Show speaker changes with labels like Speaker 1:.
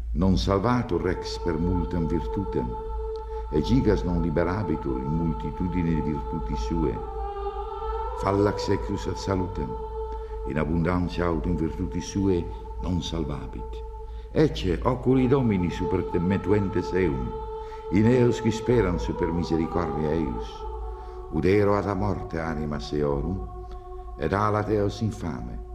Speaker 1: Non salvatur rex per multam virtutem, e gigas non liberabitur in multitudine di virtuti sue. Fallax ecus ad salutem, in abundantia aut in virtuti sue non salvabit. Ecce oculi domini super te metuentes eum, in eos qui speran super misericordia eius. Udero ad a morte animas eorum, ed alat eos infame,